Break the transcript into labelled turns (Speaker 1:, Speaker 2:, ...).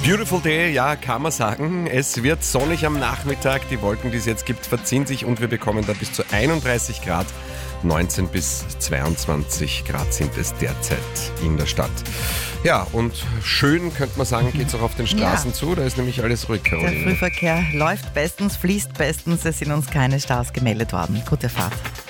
Speaker 1: Beautiful day, ja, kann man sagen. Es wird sonnig am Nachmittag. Die Wolken, die es jetzt gibt, verziehen sich und wir bekommen da bis zu 31 Grad. 19 bis 22 Grad sind es derzeit in der Stadt. Ja, und schön, könnte man sagen, geht es auch auf den Straßen zu. Da ist nämlich alles ruhig, Caroline.
Speaker 2: Der Frühverkehr läuft bestens, fließt bestens. Es sind uns keine Staus gemeldet worden. Gute Fahrt.